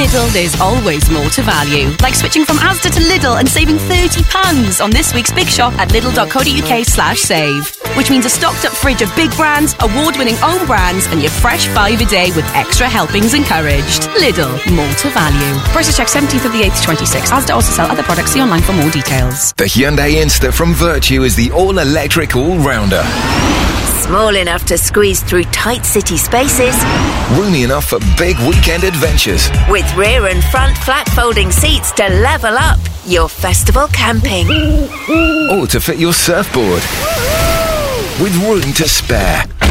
Lidl, there's always more to value. Like switching from Asda to Lidl and saving £30 on this week's Big Shop at lidl.co.uk/save. Which means a stocked up fridge of big brands, award-winning own brands, and your fresh 5 a day with extra helpings encouraged. Lidl, more to value. Prices check 17th of the 8th, 26. Asda also sell other products. See online for more details. The Hyundai Insta from Virtue is the all-electric all-rounder. Small enough to squeeze through tight city spaces. Roomy enough for big weekend adventures. With rear and front flat folding seats to level up your festival camping. Or to fit your surfboard. With room to spare.